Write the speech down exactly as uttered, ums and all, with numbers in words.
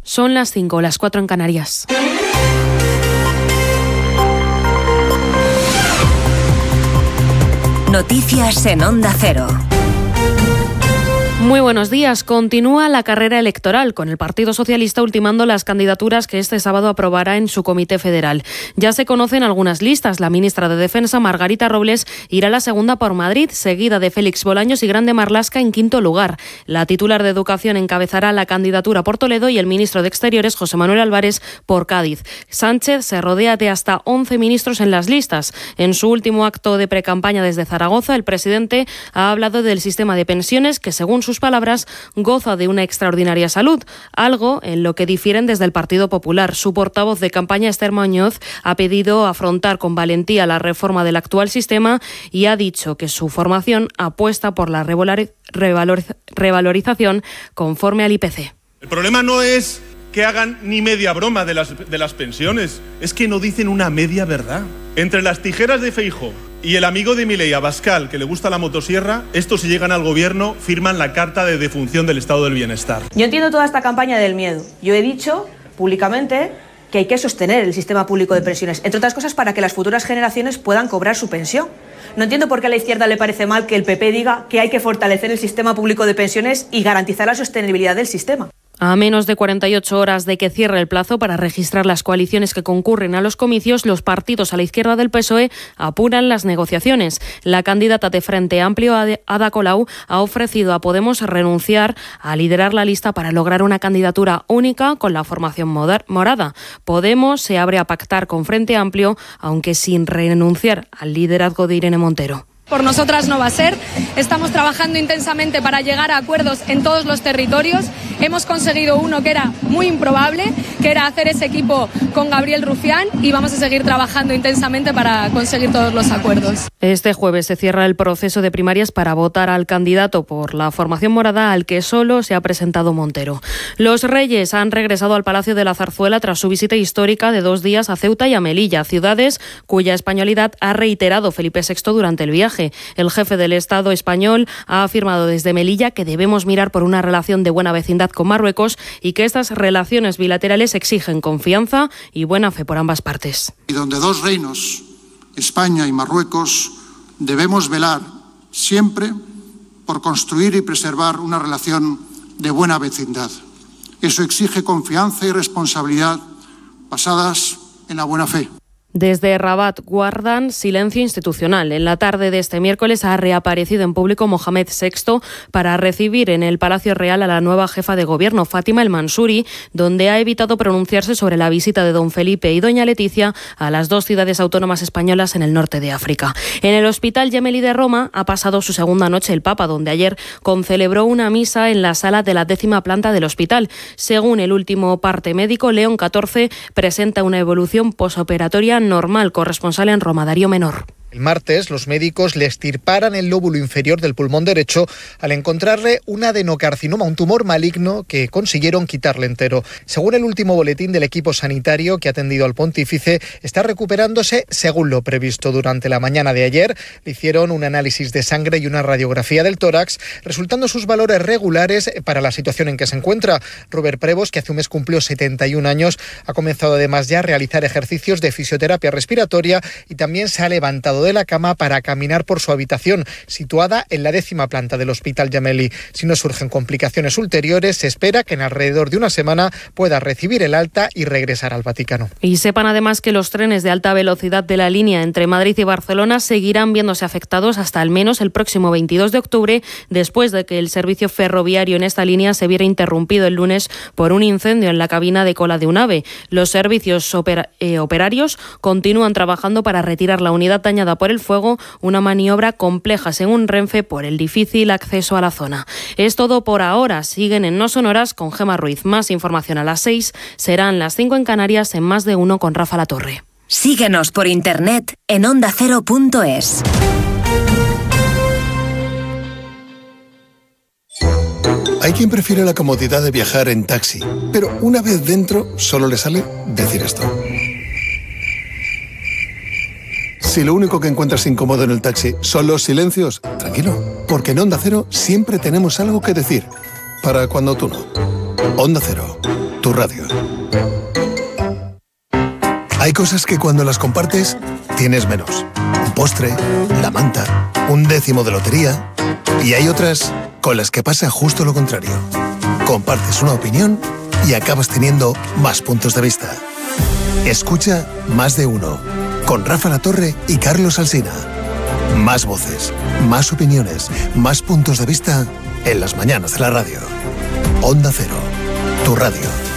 Son las cinco, las cuatro en Canarias. Noticias en Onda Cero. Muy buenos días. Continúa la carrera electoral, con el Partido Socialista ultimando las candidaturas que este sábado aprobará en su comité federal. Ya se conocen algunas listas. La ministra de Defensa, Margarita Robles, irá la segunda por Madrid, seguida de Félix Bolaños y Grande Marlaska en quinto lugar. La titular de Educación encabezará la candidatura por Toledo y el ministro de Exteriores, José Manuel Álvarez, por Cádiz. Sánchez se rodea de hasta once ministros en las listas. En su último acto de precampaña desde Zaragoza, el presidente ha hablado del sistema de pensiones que, según sus palabras, goza de una extraordinaria salud, algo en lo que difieren desde el Partido Popular. Su portavoz de campaña, Esther Muñoz, ha pedido afrontar con valentía la reforma del actual sistema y ha dicho que su formación apuesta por la revalor- revalor- revalorización conforme al I P C. El problema no es que hagan ni media broma de las, de las pensiones, es que no dicen una media verdad. Entre las tijeras de Feijóo y el amigo de Milei, Abascal, que le gusta la motosierra, estos, si llegan al gobierno, firman la carta de defunción del estado del bienestar. Yo entiendo toda esta campaña del miedo. Yo he dicho públicamente que hay que sostener el sistema público de pensiones, entre otras cosas para que las futuras generaciones puedan cobrar su pensión. No entiendo por qué a la izquierda le parece mal que el P P diga que hay que fortalecer el sistema público de pensiones y garantizar la sostenibilidad del sistema. A menos de cuarenta y ocho horas de que cierre el plazo para registrar las coaliciones que concurren a los comicios, los partidos a la izquierda del P S O E apuran las negociaciones. La candidata de Frente Amplio, Ada Colau, ha ofrecido a Podemos renunciar a liderar la lista para lograr una candidatura única con la formación morada. Podemos se abre a pactar con Frente Amplio, aunque sin renunciar al liderazgo de Irene Montero. Por nosotras no va a ser. Estamos trabajando intensamente para llegar a acuerdos en todos los territorios. Hemos conseguido uno que era muy improbable, que era hacer ese equipo con Gabriel Rufián, y vamos a seguir trabajando intensamente para conseguir todos los acuerdos. Este jueves se cierra el proceso de primarias para votar al candidato por la formación morada al que solo se ha presentado Montero. Los Reyes han regresado al Palacio de la Zarzuela tras su visita histórica de dos días a Ceuta y a Melilla, ciudades cuya españolidad ha reiterado Felipe sexto durante el viaje. El jefe del Estado español ha afirmado desde Melilla que debemos mirar por una relación de buena vecindad con Marruecos y que estas relaciones bilaterales exigen confianza y buena fe por ambas partes. Y donde dos reinos, España y Marruecos, debemos velar siempre por construir y preservar una relación de buena vecindad. Eso exige confianza y responsabilidad basadas en la buena fe. Desde Rabat guardan silencio institucional. En la tarde de este miércoles ha reaparecido en público Mohamed sexto para recibir en el Palacio Real a la nueva jefa de gobierno, Fátima El Mansuri, donde ha evitado pronunciarse sobre la visita de don Felipe y doña Leticia a las dos ciudades autónomas españolas en el norte de África. En el Hospital Gemelli de Roma ha pasado su segunda noche el Papa, donde ayer concelebró una misa en la sala de la décima planta del hospital. Según el último parte médico, León catorce presenta una evolución posoperatoria normal. Corresponsal en Roma, Darío Menor. El martes, los médicos le extirparan el lóbulo inferior del pulmón derecho al encontrarle un adenocarcinoma, un tumor maligno que consiguieron quitarle entero. Según el último boletín del equipo sanitario que ha atendido al pontífice, está recuperándose según lo previsto. Durante la mañana de ayer le hicieron un análisis de sangre y una radiografía del tórax, resultando sus valores regulares para la situación en que se encuentra. Robert Prevost, que hace un mes cumplió setenta y un años, ha comenzado además ya a realizar ejercicios de fisioterapia respiratoria y también se ha levantado de la cama para caminar por su habitación, situada en la décima planta del Hospital Gemelli. Si no surgen complicaciones ulteriores, se espera que en alrededor de una semana pueda recibir el alta y regresar al Vaticano. Y sepan además que los trenes de alta velocidad de la línea entre Madrid y Barcelona seguirán viéndose afectados hasta al menos el próximo veintidós de octubre, después de que el servicio ferroviario en esta línea se viera interrumpido el lunes por un incendio en la cabina de cola de un AVE. Los servicios opera- eh, operarios continúan trabajando para retirar la unidad dañada por el fuego, una maniobra compleja según Renfe por el difícil acceso a la zona. Es todo por ahora. Siguen en No Sonoras con Gemma Ruiz. Más información a las seis. Serán las cinco en Canarias en Más de Uno con Rafa Latorre. Síguenos por internet en onda cero punto es. Hay quien prefiere la comodidad de viajar en taxi, pero una vez dentro solo le sale decir esto. Si lo único que encuentras incómodo en el taxi son los silencios, tranquilo, porque en Onda Cero siempre tenemos algo que decir, para cuando tú no. Onda Cero, tu tu radio. Hay cosas que cuando las compartes, tienes menos. Un postre, la manta, un décimo de lotería. Y hay otras con las que pasa justo lo contrario. Compartes una opinión y acabas teniendo más puntos de vista. Escucha Más de Uno, con Rafa Latorre y Carlos Alsina. Más voces, más opiniones, más puntos de vista en las mañanas de la radio. Onda Cero, tu radio.